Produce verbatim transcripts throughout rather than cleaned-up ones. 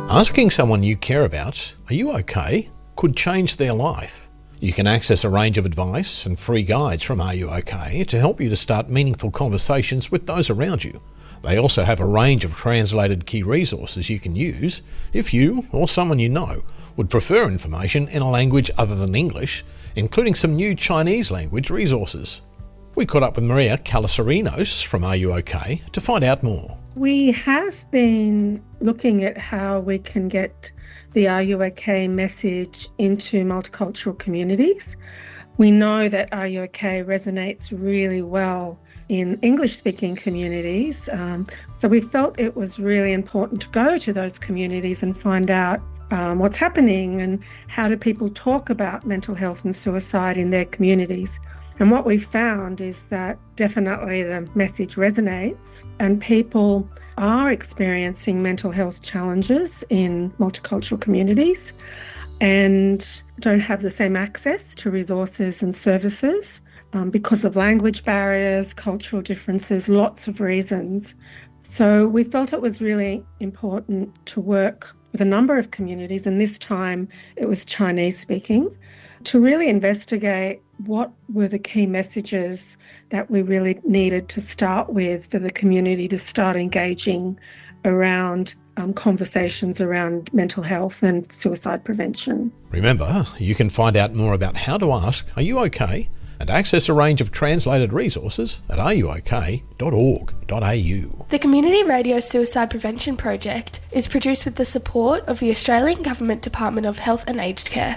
Asking someone you care about, "Are you okay?" could change their life. You can access a range of advice and free guides from Are You OK to help you to start meaningful conversations with those around you. They also have a range of translated key resources you can use if you, or someone you know, would prefer information in a language other than English, including some new Chinese language resources. We caught up with Maria Kalasarinos from Are You OK to find out more. We have been looking at how we can get the Are You OK message into multicultural communities. We know that Are You OK resonates really well in English-speaking communities. Um, so we felt it was really important to go to those communities and find out um, what's happening and how do people talk about mental health and suicide in their communities. And what we found is that definitely the message resonates and people are experiencing mental health challenges in multicultural communities and don't have the same access to resources and services um, because of language barriers, cultural differences, lots of reasons. So we felt it was really important to work with a number of communities, and this time it was Chinese speaking, to really investigate what were the key messages that we really needed to start with for the community to start engaging around um, conversations around mental health and suicide prevention. Remember, you can find out more about how to ask "Are you OK?" and access a range of translated resources at are you ok dot org dot a u. The Community Radio Suicide Prevention Project is produced with the support of the Australian Government Department of Health and Aged Care.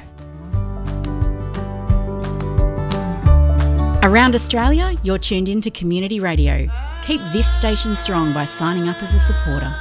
Around Australia, you're tuned in to Community Radio. Keep this station strong by signing up as a supporter.